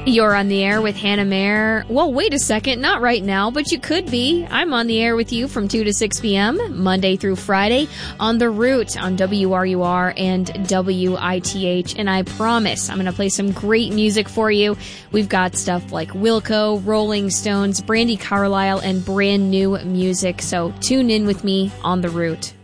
You're on the air with Hannah Mayer. Well, wait a second, not right now, but you could be. I'm on the air with you from 2 to 6 p.m., Monday through Friday, on The Root on WRUR and WITH. And I promise I'm going to play some great music for you. We've got stuff like Wilco, Rolling Stones, Brandi Carlile, and brand new music. So tune in with me on The Root.